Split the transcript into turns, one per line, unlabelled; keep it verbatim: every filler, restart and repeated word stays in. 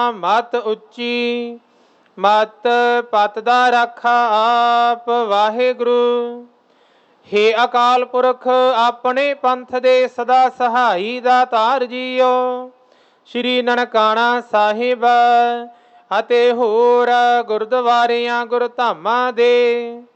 ਮਤ ਉੱਚੀ ਮਤ ਪਤ ਦਾ ਰਾਖਾ ਆਪ ਵਾਹਿਗੁਰੂ। ਹੇ ਅਕਾਲ ਪੁਰਖ ਆਪਣੇ ਪੰਥ ਦੇ ਸਦਾ ਸਹਾਈ ਦਾ ਧਾਰ ਜੀਓ। ਸ਼੍ਰੀ ਨਨਕਾਣਾ ਸਾਹਿਬ ਅਤੇ ਹੋਰ ਗੁਰਦੁਆਰਿਆਂ ਗੁਰਧਾਮਾਂ ਦੇ